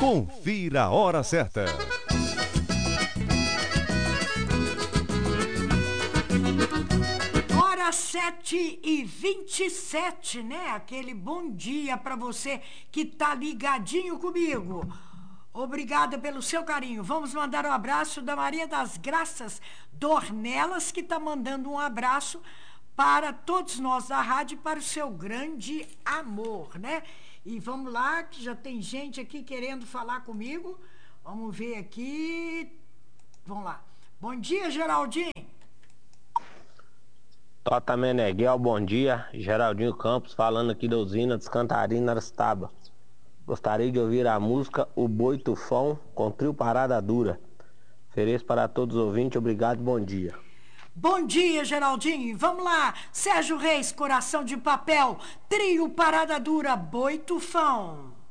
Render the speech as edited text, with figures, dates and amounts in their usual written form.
Confira a hora certa. Hora 7h27, né? Aquele bom dia para você que tá ligadinho comigo. Obrigada pelo seu carinho. Vamos mandar um abraço da Maria das Graças Dornelas, que tá mandando um abraço para todos nós da rádio, para o seu grande amor, né? E vamos lá, que já tem gente aqui querendo falar comigo. Vamos ver aqui. Vamos lá. Bom dia, Geraldinho. Tota Meneghel, bom dia. Geraldinho Campos falando aqui da usina dos Cantarina, Arastaba. Gostaria de ouvir a música O Boi Tufão com Trio Parada Dura. Ofereço para todos os ouvintes, obrigado, bom dia. Bom dia, Geraldinho. Vamos lá. Sérgio Reis, Coração de Papel. Trio Parada Dura, Boi Tufão.